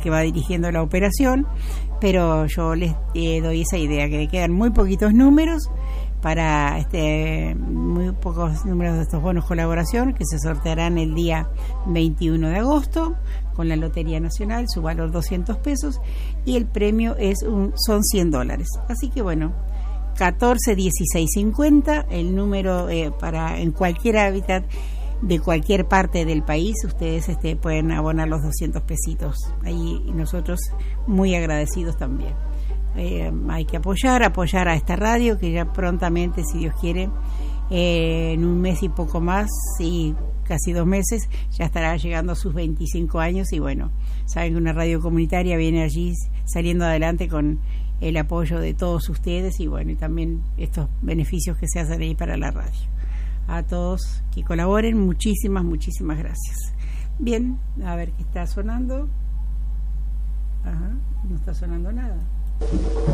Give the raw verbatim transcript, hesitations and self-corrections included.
que va dirigiendo la operación, pero yo les eh, doy esa idea, que le quedan muy poquitos números para este muy pocos números de estos bonos colaboración que se sortearán el día veintiuno de agosto con la Lotería Nacional, su valor doscientos pesos, y el premio es un, son cien dólares. Así que bueno, catorce dieciséis cincuenta, el número eh, para en cualquier hábitat de cualquier parte del país, ustedes este, pueden abonar los doscientos pesitos ahí, y nosotros muy agradecidos también. Eh, hay que apoyar, apoyar a esta radio que ya prontamente, si Dios quiere, eh, en un mes y poco más, sí, casi dos meses, ya estará llegando a sus veinticinco años, y bueno, saben que una radio comunitaria viene allí saliendo adelante con el apoyo de todos ustedes, y bueno, y también estos beneficios que se hacen ahí para la radio. A todos que colaboren, muchísimas, muchísimas gracias. Bien, a ver qué está sonando. Ajá, no está sonando nada.